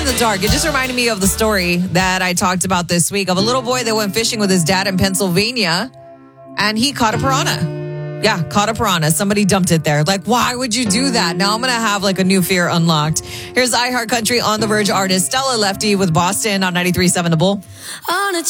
in the dark. It just reminded me of the story that I talked about this week of a little boy that went fishing with his dad in Pennsylvania and he caught a piranha. Yeah, caught a piranha. Somebody dumped it there. Like, why would you do that? Now I'm going to have like a new fear unlocked. Here's iHeart Country on the Verge artist Stella Lefty with Boston on 93.7 The Bull. On a